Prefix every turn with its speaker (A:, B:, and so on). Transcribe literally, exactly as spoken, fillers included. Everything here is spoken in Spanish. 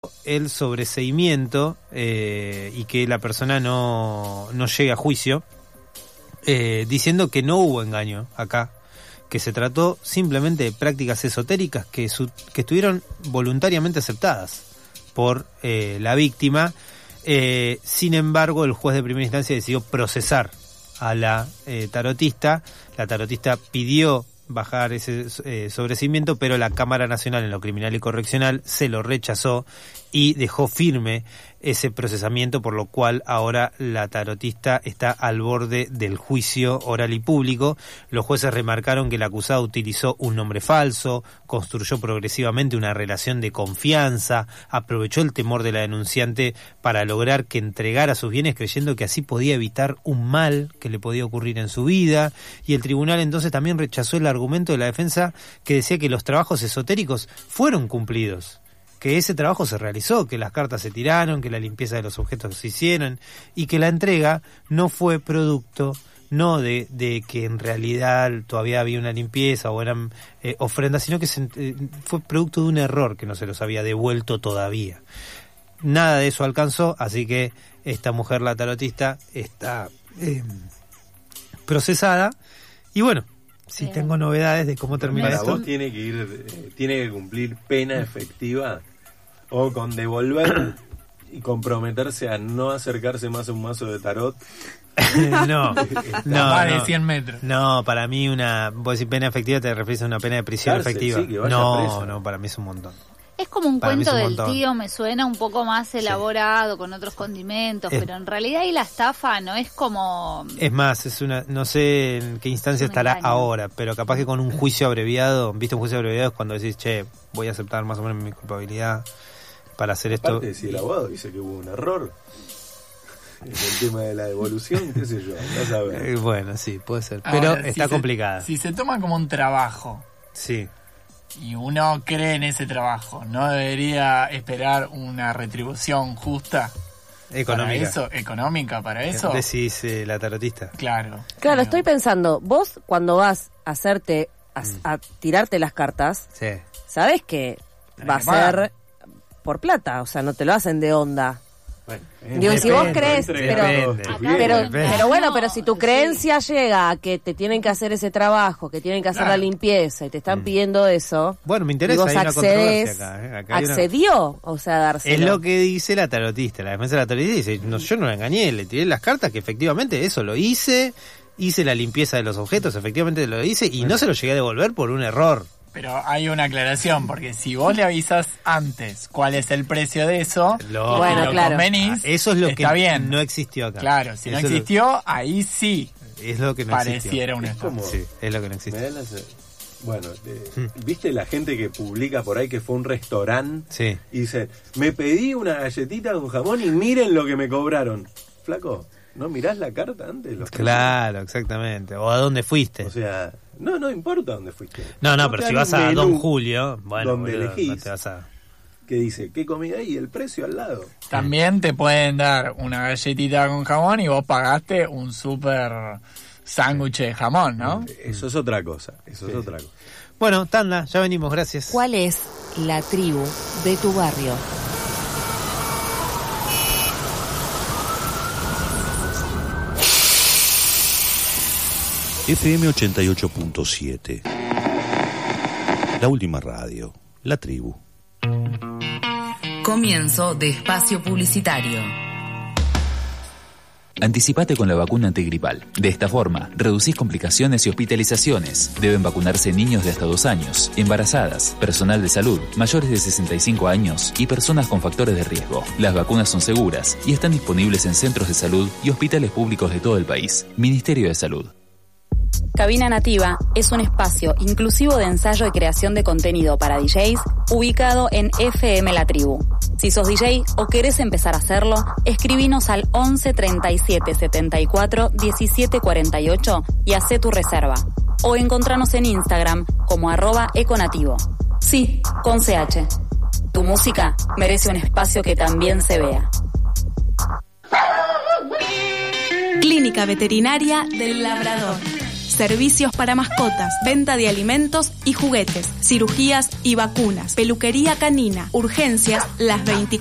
A: el sobreseimiento eh, y que la persona no, no llegue a juicio, eh, diciendo que no hubo engaño acá, que se trató simplemente de prácticas esotéricas que, su, que estuvieron voluntariamente aceptadas por eh, la víctima. Eh, sin embargo, el juez de primera instancia decidió procesar a la eh, tarotista. La tarotista pidió bajar ese eh, sobreseimiento, pero la Cámara Nacional en lo Criminal y Correccional se lo rechazó y dejó firme ese procesamiento, por lo cual ahora la tarotista está al borde del juicio oral y público. Los jueces remarcaron que el acusado utilizó un nombre falso, construyó progresivamente una relación de confianza, aprovechó el temor de la denunciante para lograr que entregara sus bienes, creyendo que así podía evitar un mal que le podía ocurrir en su vida. Y el tribunal entonces también rechazó el argumento de la defensa, que decía que los trabajos esotéricos fueron cumplidos, que ese trabajo se realizó, que las cartas se tiraron, que la limpieza de los objetos se hicieron y que la entrega no fue producto no de, de que en realidad todavía había una limpieza o eran eh, ofrendas, sino que se, eh, fue producto de un error que no se los había devuelto todavía. Nada de eso alcanzó, así que esta mujer, la tarotista, está eh, procesada. Y bueno, si sí, tengo novedades de cómo termina
B: para
A: esto.
B: Vos tiene que ir, eh, tiene que cumplir pena efectiva o con devolver y comprometerse a no acercarse más a un mazo de tarot.
A: no, no,
C: más de
A: no,
C: cien metros.
A: No, para mí una, vos decís pena efectiva, te refieres a una pena de prisión
B: Cárcel,
A: efectiva.
B: Sí, que vaya
A: no,
B: presa.
A: no, para mí es un montón.
D: Es como un
A: Para
D: cuento
A: un
D: del
A: montón.
D: tío, me suena un poco más elaborado, sí, con otros condimentos,
A: es,
D: pero en realidad ahí la estafa no es como...
A: Es más, es una, no sé en qué instancia estará
D: engaño.
A: ahora, pero capaz que con un juicio abreviado, viste, un juicio abreviado es cuando decís, che, voy a aceptar más o menos mi culpabilidad para hacer esto.
B: Aparte, si el abogado dice que hubo un error en el tema de la devolución, qué sé yo, no sabes.
A: Eh, bueno, sí, puede ser, pero
C: Ahora,
A: está
C: si
A: complicada.
C: Se, si se toma como un trabajo,
A: sí,
C: y uno cree en ese trabajo, ¿no debería esperar una retribución justa?
A: Económica.
C: ¿Para eso? ¿Económica para eso?
A: Decís eh, la tarotista.
C: Claro.
E: Claro,
C: Pero...
E: estoy pensando, vos cuando vas a hacerte, a,
A: Mm.
E: a tirarte las cartas,
A: Sí.
E: sabés que
C: Tenés
E: va a
C: que pagar.
E: ser por plata, o sea, no te lo hacen de onda.
B: Bueno,
E: Digo, si vos
A: Depende,
E: crees,
B: entrega
E: pero,
B: todos tus bienes.
E: pero,
A: Depende.
E: pero bueno,
D: No,
E: pero si tu
D: sí.
E: creencia llega a que te tienen que hacer ese trabajo, que tienen que hacer
C: Claro.
E: la limpieza y te están
A: Mm.
E: pidiendo eso,
A: Bueno, me
E: y
A: interesa,
E: vos
A: hay una
E: accedés,
A: controversia acá. ¿eh? Acá hay una-
E: accedió, o sea, dárselo.
A: Es lo que dice la tarotista, la defensa de la tarotista dice, no, yo no la engañé, le tiré las cartas, que efectivamente eso lo hice, hice la limpieza de los objetos, efectivamente lo hice, y no se lo llegué a devolver por un error.
C: Pero hay una aclaración, porque si vos le avisas antes cuál es el precio de eso,
A: Lo-
E: Bueno,
C: y lo
E: claro.
C: convenís,
A: Eso es lo
C: está
A: que
C: bien.
A: no existió acá.
C: Claro, si no
A: Eso es lo-
C: existió, ahí sí
A: es lo que no
C: pareciera una
B: Es
C: estafa.
B: como-
A: existió. Sí, es lo que no
B: Me
A: existe.
B: da la se- Bueno, eh,
A: Mm.
B: ¿viste la gente que publica por ahí que fue a un restaurante
A: Sí.
B: y dice, me pedí una galletita con jamón y miren lo que me cobraron? Flaco, ¿no mirás la carta antes? Los
A: Claro, exactamente. ¿O a dónde fuiste?
B: O sea, no, no importa dónde fuiste.
A: no, no,
B: Vos
A: pero
B: te
A: si
B: dan
A: vas
B: un
A: a
B: menú
A: Don Julio, bueno,
B: donde
A: boludo,
B: elegís.
A: no te vas a...
B: que dice, ¿qué comida hay? Y el precio al lado.
C: También te pueden dar una galletita con jamón y vos pagaste un súper sándwich de jamón, ¿no?
B: Eso es otra cosa, eso es otra cosa.
A: Bueno, tanda, ya venimos, gracias.
F: ¿Cuál es la tribu de tu barrio?
G: F M ochenta y ocho punto siete. La última radio, la tribu.
F: Comienzo de espacio publicitario.
H: Anticipate con la vacuna antigripal. De esta forma, reducís complicaciones y hospitalizaciones. Deben vacunarse niños de hasta dos años, embarazadas, personal de salud, mayores de sesenta y cinco años y personas con factores de riesgo. Las vacunas son seguras y están disponibles en centros de salud y hospitales públicos de todo el país. Ministerio de Salud.
I: Cabina Nativa es un espacio inclusivo de ensayo y creación de contenido para D Js ubicado en F M La Tribu. Si sos D J o querés empezar a hacerlo, escribinos al once treinta y siete setenta y cuatro diecisiete cuarenta y ocho y hacé tu reserva. O encontranos en Instagram como arroba econativo. Sí, con C H. Tu música merece un espacio que también se vea.
J: Clínica Veterinaria del Labrador. servicios para mascotas, venta de alimentos y juguetes, cirugías y vacunas, peluquería canina, urgencias las veinticuatro